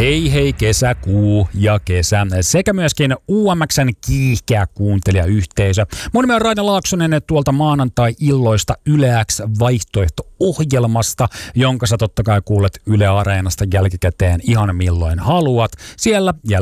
Hei hei kesäkuu ja kesä sekä myöskin UMX:n kiihkeä kuuntelijayhteisö. Mun nimi on Raine Laaksonen tuolta maanantai-illoista Yle X vaihtoehto-ohjelmasta, jonka sä totta kai kuulet Yle Areenasta jälkikäteen ihan milloin haluat. Siellä